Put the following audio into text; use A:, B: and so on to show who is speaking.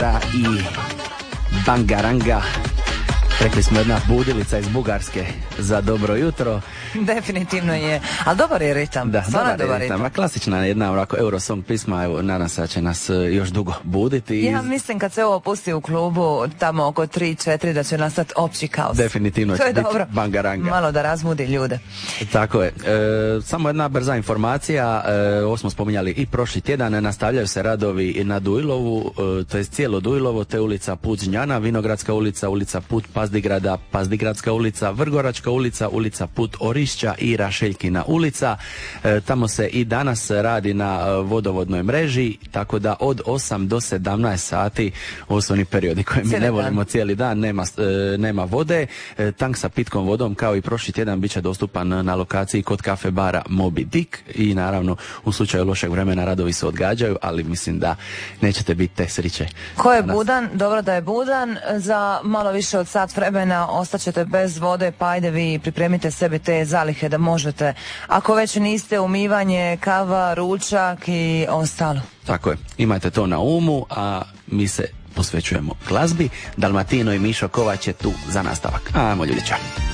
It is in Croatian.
A: i Bangaranga. Rekli smo jedna budilica iz Bugarske za dobro jutro.
B: Definitivno je, ali dobar je ritam.
A: Da, dobar ritam. Klasična jedna ovako Eurosong pisma, evo, nadam se da će nas još dugo buditi.
B: Ja mislim kad se ovo pusti u klubu tamo oko 3-4 da će nastati opći kaos.
A: Definitivno
B: to je
A: biti
B: dobro.
A: Bangaranga.
B: Malo da razbudi ljude.
A: Tako je. Samo jedna brza informacija, ovo smo spominjali i prošli tjedan, nastavljaju se radovi na Dujlovu, to je cijelo Dujlovo, to je ulica Put Žnjana, Vinogradska ulica, ulica Put Pazdigrada, Pazdigradska ulica, Vrgoračka ulica, ulica Put Orišća i Rašeljkina ulica. Tamo se i danas radi na vodovodnoj mreži, tako da od 8 do 17 sati, ovo su oni periodi koje mi ne volimo cijeli dan, nema vode. Tank sa pitkom vodom kao i prošli tjedan bit će dostupan na lokaciji kod kafe bara Moby Dick i naravno u slučaju lošeg vremena radovi se odgađaju, ali mislim da nećete biti te sriće.
B: Ko je budan, dobro da je budan, za malo više od sat vremena ostaćete bez vode, pa ajde vi pripremite sebi te zalihe da možete, ako već niste, umivanje, kava, ručak i ostalo.
A: Tako je, imajte to na umu, a mi se posvećujemo glazbi. Dalmatino i Mišo Kovač je tu za nastavak. Ajmo ljudi, čao.